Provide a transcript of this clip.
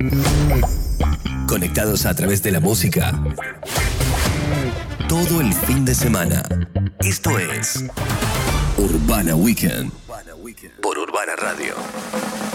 Conectados a través de la música. Todo el fin de semana. Esto es Urbana Weekend por Urbana Radio.